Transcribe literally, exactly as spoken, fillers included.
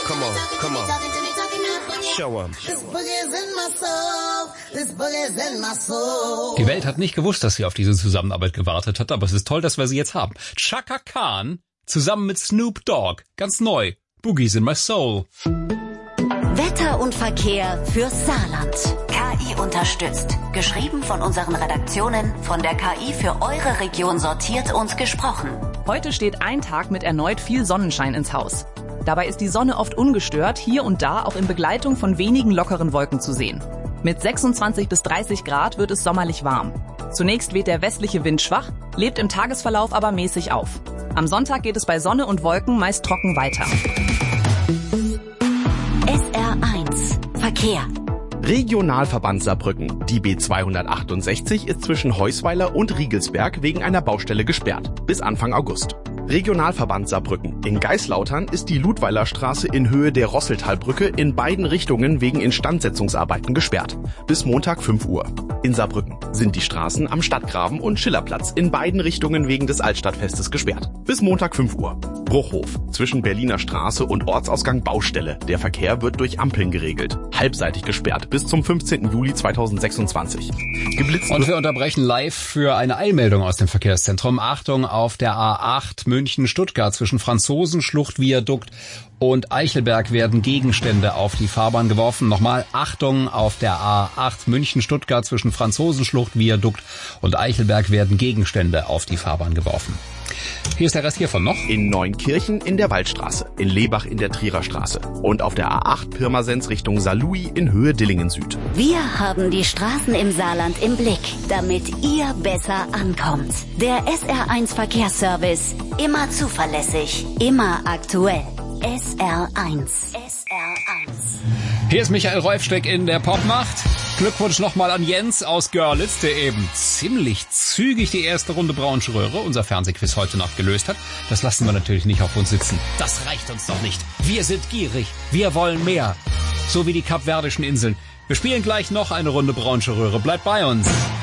Come on, come on. Show 'em. Die Welt hat nicht gewusst, dass sie auf diese Zusammenarbeit gewartet hat, aber es ist toll, dass wir sie jetzt haben. Chaka Khan zusammen mit Snoop Dogg, ganz neu. Boogie's in my soul. Wetter und Verkehr fürs Saarland. K I unterstützt. Geschrieben von unseren Redaktionen, von der K I für eure Region sortiert und gesprochen. Heute steht ein Tag mit erneut viel Sonnenschein ins Haus. Dabei ist die Sonne oft ungestört, hier und da auch in Begleitung von wenigen lockeren Wolken zu sehen. Mit sechsundzwanzig bis dreißig Grad wird es sommerlich warm. Zunächst weht der westliche Wind schwach, lebt im Tagesverlauf aber mäßig auf. Am Sonntag geht es bei Sonne und Wolken meist trocken weiter. S R eins Verkehr. Regionalverband Saarbrücken. Die B zweihundertachtundsechzig ist zwischen Heusweiler und Riegelsberg wegen einer Baustelle gesperrt. Bis Anfang August. Regionalverband Saarbrücken. In Geislautern ist die Ludweilerstraße in Höhe der Rosseltalbrücke in beiden Richtungen wegen Instandsetzungsarbeiten gesperrt. Bis Montag fünf Uhr. In Saarbrücken sind die Straßen am Stadtgraben und Schillerplatz in beiden Richtungen wegen des Altstadtfestes gesperrt. Bis Montag fünf Uhr. Bruchhof. Zwischen Berliner Straße und Ortsausgang Baustelle. Der Verkehr wird durch Ampeln geregelt. Halbseitig gesperrt bis zum fünfzehnten Juli zweitausendsechsundzwanzig. Geblitzt und wir unterbrechen live für eine Eilmeldung aus dem Verkehrszentrum. Achtung, auf der A acht München-Stuttgart zwischen Franzosenschlucht, Viadukt und Eichelberg werden Gegenstände auf die Fahrbahn geworfen. Nochmal, Achtung, auf der A acht München-Stuttgart zwischen Franzosenschlucht, Viadukt und Eichelberg werden Gegenstände auf die Fahrbahn geworfen. Hier ist der Rest hiervon noch. In Neunkirchen in der Waldstraße, in Lebach in der Trierer Straße und auf der A acht Pirmasens Richtung Saarlouis in Höhe Dillingen Süd. Wir haben die Straßen im Saarland im Blick, damit ihr besser ankommt. Der S R eins Verkehrsservice, immer zuverlässig, immer aktuell. S R eins. S R eins. Hier ist Michael Rolfsteck in der Popmacht. Glückwunsch nochmal an Jens aus Görlitz, der eben ziemlich zügig die erste Runde Braunsche Röhre, unser Fernsehquiz heute Nacht, gelöst hat. Das lassen wir natürlich nicht auf uns sitzen. Das reicht uns doch nicht. Wir sind gierig. Wir wollen mehr. So wie die Kapverdischen Inseln. Wir spielen gleich noch eine Runde Braunsche Röhre. Bleibt bei uns.